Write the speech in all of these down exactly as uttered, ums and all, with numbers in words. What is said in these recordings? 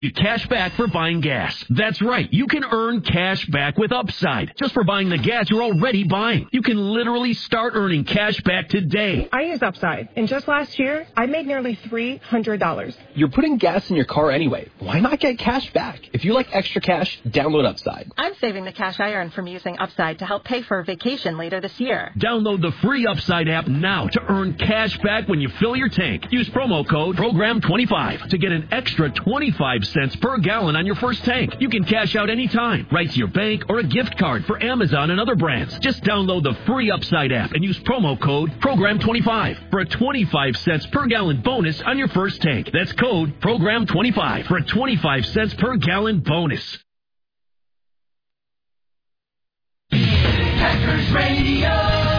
Cash back for buying gas. That's right. You can earn cash back with Upside just for buying the gas you're already buying. You can literally start earning cash back today. I use Upside, and just last year, I made nearly three hundred dollars. You're putting gas in your car anyway. Why not get cash back? If you like extra cash, download Upside. I'm saving the cash I earn from using Upside to help pay for a vacation later this year. Download the free Upside app now to earn cash back when you fill your tank. Use promo code program twenty-five to get an extra twenty-five cents per gallon on your first tank. You can cash out anytime, right to your bank or a gift card for Amazon and other brands. Just download the free Upside app and use promo code program twenty-five for a twenty-five cents per gallon bonus on your first tank. That's code program twenty-five for a twenty-five cents per gallon bonus. Packers Radio.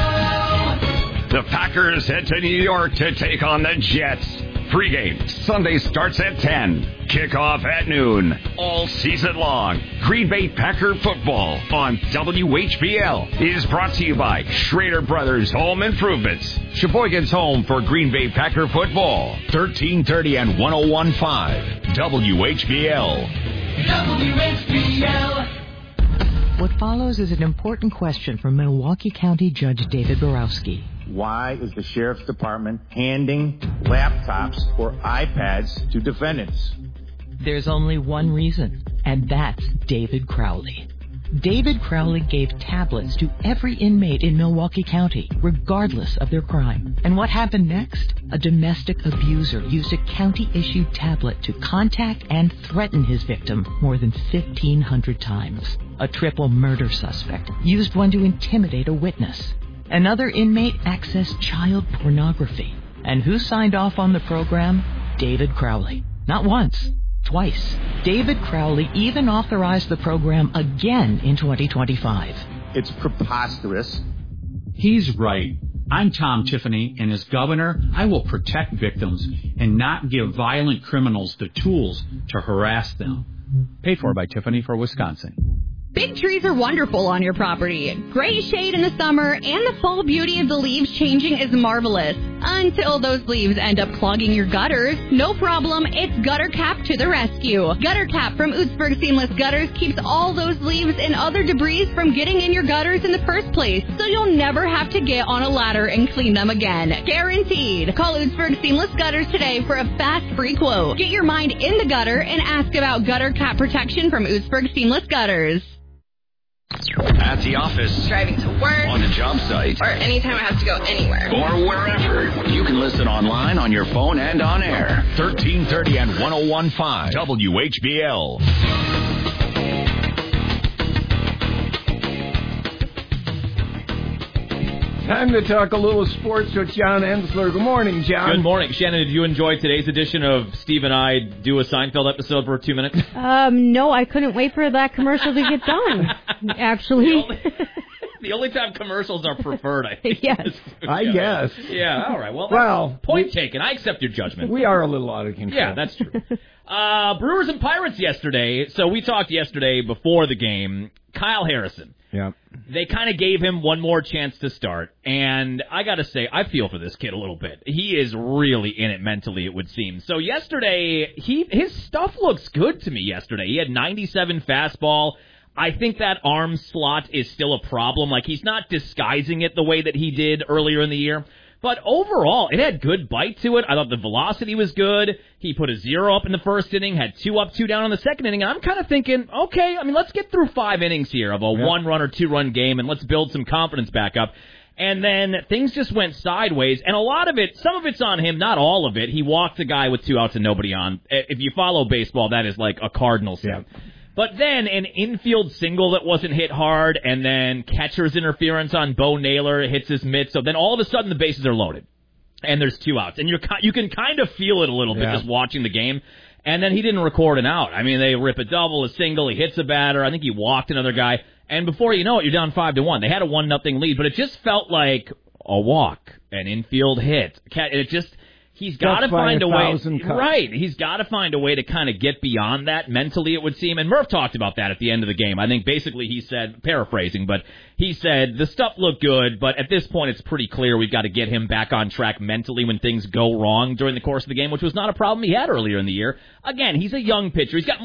The Packers head to New York to take on the Jets. Pre-game Sunday starts at ten. Kickoff at noon. All season long. Green Bay Packer football on W H B L is brought to you by Schrader Brothers Home Improvements. Sheboygan's home for Green Bay Packer football. thirteen thirty and one oh one point five W H B L. W H B L. What follows is an important question from Milwaukee County Judge David Borowski. Why is the Sheriff's Department handing laptops or iPads to defendants? There's only one reason, and that's David Crowley. David Crowley gave tablets to every inmate in Milwaukee County, regardless of their crime. And what happened next? A domestic abuser used a county-issued tablet to contact and threaten his victim more than fifteen hundred times. A triple murder suspect used one to intimidate a witness. Another inmate accessed child pornography. And who signed off on the program? David Crowley. Not once, twice. David Crowley even authorized the program again in twenty twenty-five. It's preposterous. He's right. I'm Tom Tiffany, and as governor, I will protect victims and not give violent criminals the tools to harass them. Paid for by Tiffany for Wisconsin. Big trees are wonderful on your property. Great shade in the summer, and the fall beauty of the leaves changing is marvelous. Until those leaves end up clogging your gutters. No problem, it's Gutter Cap to the rescue. Gutter Cap from Ootsburg Seamless Gutters keeps all those leaves and other debris from getting in your gutters in the first place, so you'll never have to get on a ladder and clean them again. Guaranteed. Call Ootsburg Seamless Gutters today for a fast, free quote. Get your mind in the gutter and ask about Gutter Cap protection from Ootsburg Seamless Gutters. At the office, driving to work, on the job site, or anytime I have to go anywhere, or wherever. You can listen online, on your phone, and on air. thirteen thirty and one oh one point five W H B L. Time to talk a little sports with John Ensler. Good morning, John. Good morning. Shannon, did you enjoy today's edition of Steve and I do a Seinfeld episode for two minutes? Um, no, I couldn't wait for that commercial to get done, actually. The only, the only time commercials are preferred, I think. Yes. I guess. Yeah, all right. Well, well point we, taken. I accept your judgment. We are a little out of control. Yeah, that's true. uh, Brewers and Pirates yesterday. So we talked yesterday before the game. Kyle Harrison. Yeah. They kind of gave him one more chance to start, and I got to say, I feel for this kid a little bit. He is really in it mentally, it would seem. So yesterday, he his stuff looks good to me yesterday. He had ninety-seven fastball. I think that arm slot is still a problem. Like, he's not disguising it the way that he did earlier in the year. But overall, it had good bite to it. I thought the velocity was good. He put a zero up in the first inning, had two up, two down in the second inning. And I'm kind of thinking, okay, I mean, let's get through five innings here of a yeah. one-run or two-run game, and let's build some confidence back up. And then things just went sideways, and a lot of it, some of it's on him, not all of it. He walked the guy with two outs and nobody on. If you follow baseball, that is like a cardinal sin. Yeah. But then an infield single that wasn't hit hard, and then catcher's interference on Bo Naylor hits his mitt. So then all of a sudden the bases are loaded, and there's two outs. And you're you can kind of feel it a little bit yeah. just watching the game. And then he didn't record an out. I mean, they rip a double, a single, he hits a batter. I think he walked another guy. And before you know it, you're down five to one. They had a one nothing lead, but it just felt like a walk, an infield hit. It just... He's got to Death by find a a way, thousand cuts. right? He's got to find a way to kind of get beyond that mentally, it would seem. And Murph talked about that at the end of the game. I think basically he said, paraphrasing, but he said the stuff looked good, but at this point it's pretty clear we've got to get him back on track mentally when things go wrong during the course of the game, which was not a problem he had earlier in the year. Again, he's a young pitcher. He's got